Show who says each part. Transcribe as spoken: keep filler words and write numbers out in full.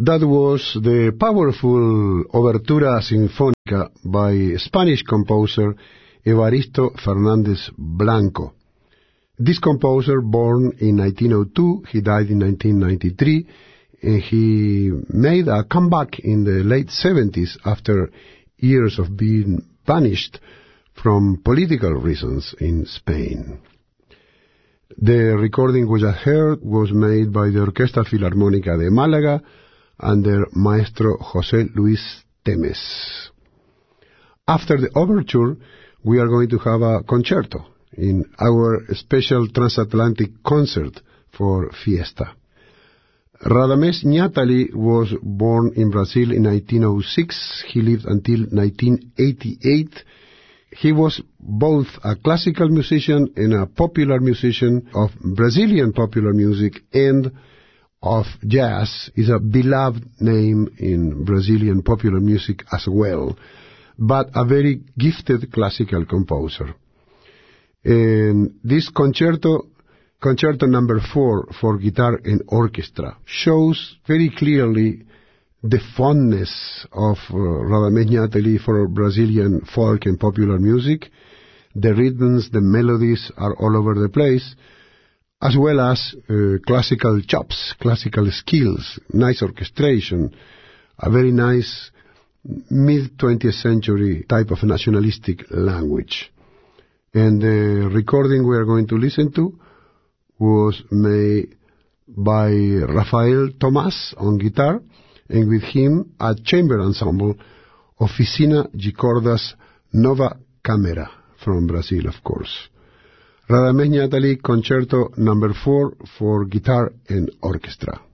Speaker 1: That was the powerful Obertura Sinfónica by Spanish composer Evaristo Fernández Blanco. This composer, born in nineteen oh two, he died in nineteen ninety-three, and he made a comeback in the late seventies after years of being banished from political reasons in Spain. The recording we just heard was made by the Orquesta Filarmónica de Málaga under Maestro José Luis Temes. After the overture, we are going to have a concerto in our special transatlantic concert for Fiesta. Radamés Ñátali was born in Brazil in nineteen oh six. He lived until nineteen eighty-eight. He was both a classical musician and a popular musician of Brazilian popular music and of jazz. Is a beloved name in Brazilian popular music as well, but a very gifted classical composer. And this concerto, concerto number four for guitar and orchestra, shows very clearly the fondness of uh, Radamés Ñátali for Brazilian folk and popular music. The rhythms, the melodies are all over the place, as well as uh, classical chops, classical skills, nice orchestration, a very nice mid-twentieth century type of nationalistic language. And the recording we are going to listen to was made by Rafael Tomás on guitar, and with him a chamber ensemble, Oficina de Cordas Nova Câmara, from Brazil, of course. Radamés Ñátali, Concerto number four for guitar and orchestra.